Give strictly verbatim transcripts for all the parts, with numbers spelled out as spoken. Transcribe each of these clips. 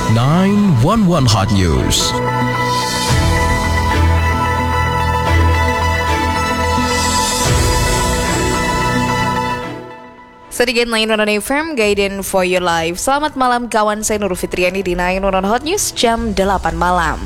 nine one one Hot News. Sedikit sembilan satu F M, Guidance for Your Life. Selamat malam kawan, saya Nurul Fitriani di sembilan satu Hot News jam delapan malam.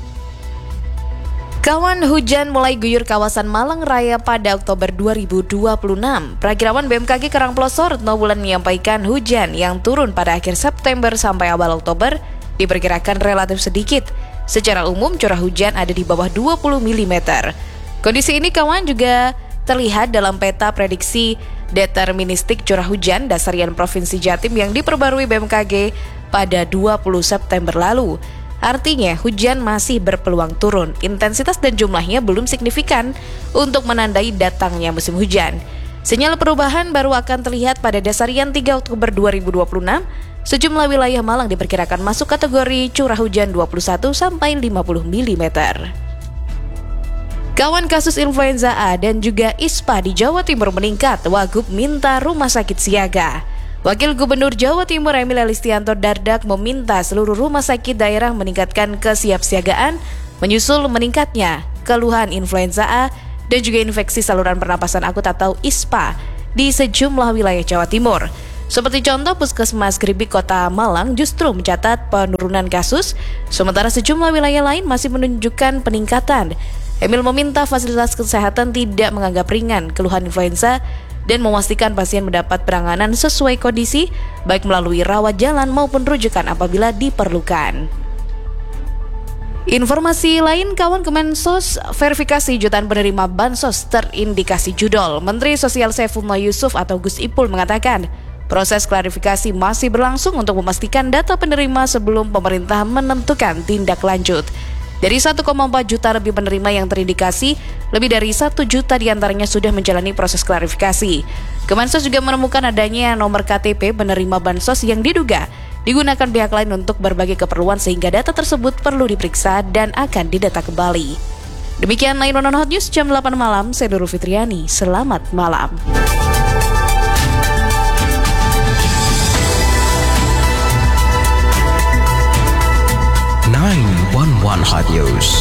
Kawan, hujan mulai guyur kawasan Malang Raya pada Oktober dua ribu dua puluh enam. Perakirawan B M K G Karangploso Retno Wulan menyampaikan hujan yang turun pada akhir September sampai awal Oktober diperkirakan relatif sedikit. Secara umum curah hujan ada di bawah dua puluh milimeter. Kondisi ini kawan juga terlihat dalam peta prediksi deterministik curah hujan dasarian Provinsi Jatim yang diperbarui B M K G pada dua puluh September lalu. Artinya hujan masih berpeluang turun, intensitas dan jumlahnya belum signifikan untuk menandai datangnya musim hujan. Sinyal perubahan baru akan terlihat pada dasarian tiga Oktober dua ribu dua puluh enam. Sejumlah wilayah Malang diperkirakan masuk kategori curah hujan dua puluh satu sampai lima puluh milimeter. Kawan, kasus influenza A dan juga ispa di Jawa Timur meningkat, Wagub minta rumah sakit siaga. Wakil Gubernur Jawa Timur Emil Elistianto Dardak meminta seluruh rumah sakit daerah meningkatkan kesiapsiagaan menyusul meningkatnya keluhan influenza A dan juga infeksi saluran pernapasan akut atau ispa di sejumlah wilayah Jawa Timur. Seperti contoh, Puskesmas Gribik Kota Malang justru mencatat penurunan kasus, sementara sejumlah wilayah lain masih menunjukkan peningkatan. Emil meminta fasilitas kesehatan tidak menganggap ringan keluhan influenza dan memastikan pasien mendapat penanganan sesuai kondisi, baik melalui rawat jalan maupun rujukan apabila diperlukan. Informasi lain, kawan, Kemensos verifikasi jutaan penerima bansos terindikasi judol. Menteri Sosial Saifullah Yusuf atau Gus Ipul mengatakan, proses klarifikasi masih berlangsung untuk memastikan data penerima sebelum pemerintah menentukan tindak lanjut. Dari satu koma empat juta lebih penerima yang terindikasi, lebih dari satu juta diantaranya sudah menjalani proses klarifikasi. Kemensos juga menemukan adanya nomor K T P penerima bansos yang diduga digunakan pihak lain untuk berbagai keperluan sehingga data tersebut perlu diperiksa dan akan didata kembali. Demikian sembilan satu Hot News jam delapan malam, saya Nurul Fitriani. Selamat malam. nine one one Hot News.